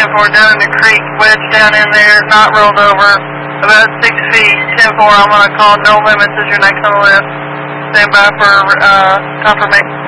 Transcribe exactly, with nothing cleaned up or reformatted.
ten four down in the creek, wedged down in there, not rolled over, about six feet. ten four, I'm going to call no limits as your next on the list. Stand by for uh, confirmation.